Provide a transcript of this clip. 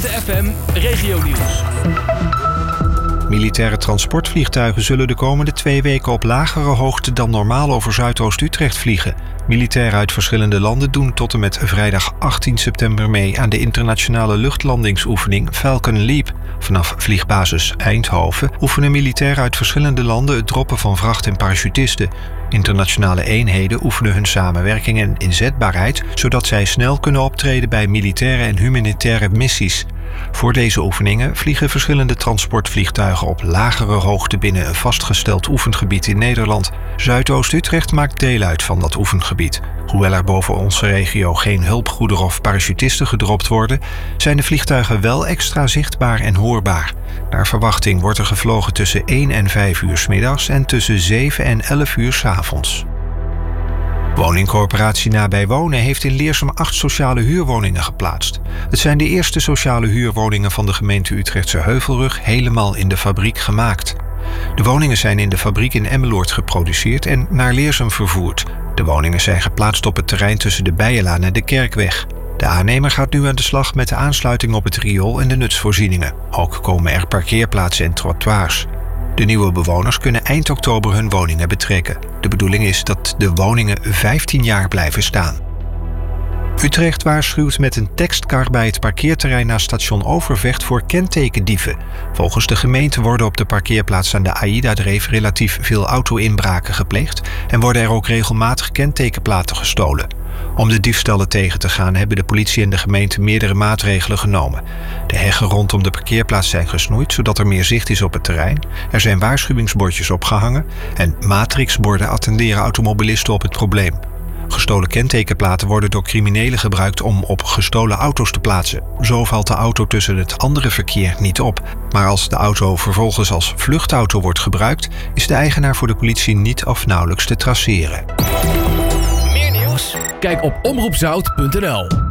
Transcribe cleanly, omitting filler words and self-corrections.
Witte FM Regionieuws. Militaire transportvliegtuigen zullen de komende 2 weken op lagere hoogte dan normaal over Zuidoost-Utrecht vliegen. Militairen uit verschillende landen doen tot en met vrijdag 18 september mee aan de internationale luchtlandingsoefening Falcon Leap. Vanaf vliegbasis Eindhoven oefenen militairen uit verschillende landen het droppen van vracht en parachutisten. Internationale eenheden oefenen hun samenwerking en inzetbaarheid, zodat zij snel kunnen optreden bij militaire en humanitaire missies. Voor deze oefeningen vliegen verschillende transportvliegtuigen op lagere hoogte binnen een vastgesteld oefengebied in Nederland. Zuidoost-Utrecht maakt deel uit van dat oefengebied. Hoewel er boven onze regio geen hulpgoederen of parachutisten gedropt worden, zijn de vliegtuigen wel extra zichtbaar en hoorbaar. Naar verwachting wordt er gevlogen tussen 1 en 5 uur 's middags en tussen 7 en 11 uur 's avonds. Woningcorporatie Nabij Wonen heeft in Leersum 8 sociale huurwoningen geplaatst. Het zijn de eerste sociale huurwoningen van de gemeente Utrechtse Heuvelrug helemaal in de fabriek gemaakt. De woningen zijn in de fabriek in Emmeloord geproduceerd en naar Leersum vervoerd. De woningen zijn geplaatst op het terrein tussen de Bijenlaan en de Kerkweg. De aannemer gaat nu aan de slag met de aansluiting op het riool en de nutsvoorzieningen. Ook komen er parkeerplaatsen en trottoirs. De nieuwe bewoners kunnen eind oktober hun woningen betrekken. De bedoeling is dat de woningen 15 jaar blijven staan. Utrecht waarschuwt met een tekstkar bij het parkeerterrein naast station Overvecht voor kentekendieven. Volgens de gemeente worden op de parkeerplaats aan de AIDA-dreef relatief veel auto-inbraken gepleegd en worden er ook regelmatig kentekenplaten gestolen. Om de diefstallen tegen te gaan hebben de politie en de gemeente meerdere maatregelen genomen. De heggen rondom de parkeerplaats zijn gesnoeid, zodat er meer zicht is op het terrein. Er zijn waarschuwingsbordjes opgehangen en matrixborden attenderen automobilisten op het probleem. Gestolen kentekenplaten worden door criminelen gebruikt om op gestolen auto's te plaatsen. Zo valt de auto tussen het andere verkeer niet op. Maar als de auto vervolgens als vluchtauto wordt gebruikt, is de eigenaar voor de politie niet of nauwelijks te traceren. Meer nieuws? Kijk op omroepzout.nl.